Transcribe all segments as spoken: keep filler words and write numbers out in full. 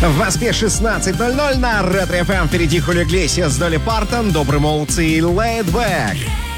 В Москве шестнадцать ноль ноль на Ретро эф эм. Впереди Хулио Иглесиас, Долли Партон, Добрый молодцы и Laid Back.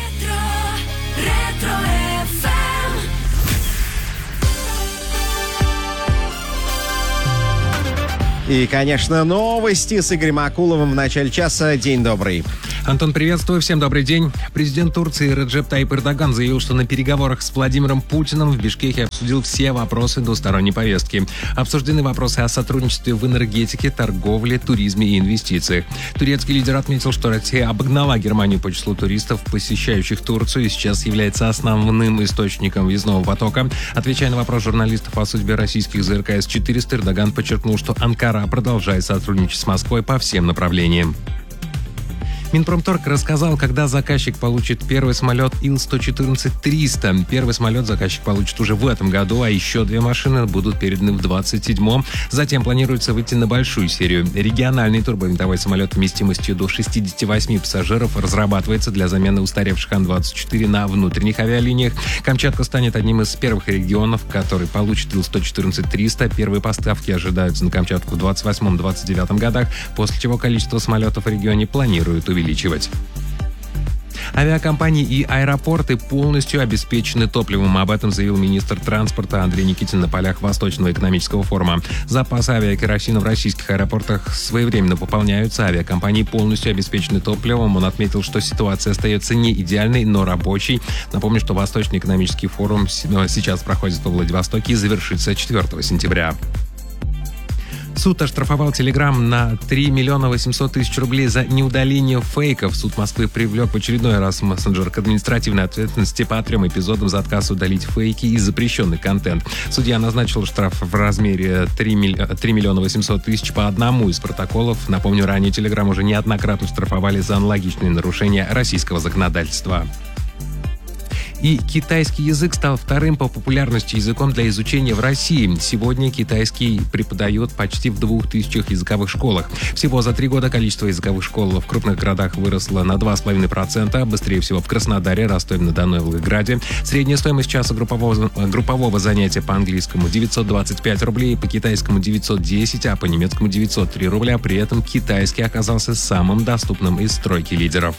И, конечно, новости с Игорем Акуловым в начале часа. День добрый. Антон, приветствую. Всем добрый день. Президент Турции Реджеп Таyyip Эрдоган заявил, что на переговорах с Владимиром Путиным в Бишкеке обсудил все вопросы двусторонней повестки. Обсуждены вопросы о сотрудничестве в энергетике, торговле, туризме и инвестициях. Турецкий лидер отметил, что Россия обогнала Германию по числу туристов, посещающих Турцию, и сейчас является основным источником въездного потока. Отвечая на вопрос журналистов о судьбе российских зэ эр ка эс четыреста, Эрдоган подчеркнул, что Анкара продолжает сотрудничать с Москвой по всем направлениям. Минпромторг рассказал, когда заказчик получит первый самолет ил сто четырнадцать триста. Первый самолет заказчик получит уже в этом году, а еще две машины будут переданы в двадцать седьмом. Затем планируется выйти на большую серию. Региональный турбовинтовой самолет вместимостью до шестьдесят восемь пассажиров разрабатывается для замены устаревших ан двадцать четыре на внутренних авиалиниях. Камчатка станет одним из первых регионов, который получит ил сто четырнадцать триста. Первые поставки ожидаются на Камчатку в двадцать восьмом - двадцать девятом годах, после чего количество самолетов в регионе планируют увеличивать. Авиакомпании и аэропорты полностью обеспечены топливом. Об этом заявил министр транспорта Андрей Никитин на полях Восточного экономического форума. Запасы авиакеросина в российских аэропортах своевременно пополняются. Авиакомпании полностью обеспечены топливом. Он отметил, что ситуация остается не идеальной, но рабочей. Напомню, что Восточный экономический форум сейчас проходит во Владивостоке и завершится четвёртого сентября. Суд оштрафовал Телеграм на три миллиона восемьсот тысяч рублей за неудаление фейков. Суд Москвы привлек в очередной раз мессенджер к административной ответственности по трем эпизодам за отказ удалить фейки и запрещенный контент. Судья назначил штраф в размере три миллиона восемьсот тысяч по одному из протоколов. Напомню, ранее Телеграм уже неоднократно штрафовали за аналогичные нарушения российского законодательства. И китайский язык стал вторым по популярности языком для изучения в России. Сегодня китайский преподают почти в двух тысячах языковых школах. Всего за три года количество языковых школ в крупных городах выросло на два с половиной процента. Быстрее всего в Краснодаре, Ростове-на-Дону и Волгограде. Средняя стоимость часа группового, группового занятия по английскому девятьсот двадцать пять рублей, по китайскому девятьсот десять, а по немецкому девятьсот три рубля. При этом китайский оказался самым доступным из тройки лидеров.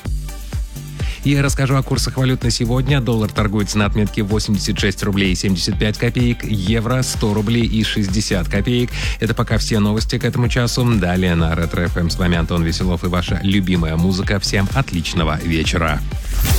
Я расскажу о курсах валют на сегодня. Доллар торгуется на отметке восемьдесят шесть рублей семьдесят пять копеек, евро сто рублей и шестьдесят копеек. Это пока все новости к этому часу. Далее на Ретро эф эм с вами Антон Веселов и ваша любимая музыка. Всем отличного вечера.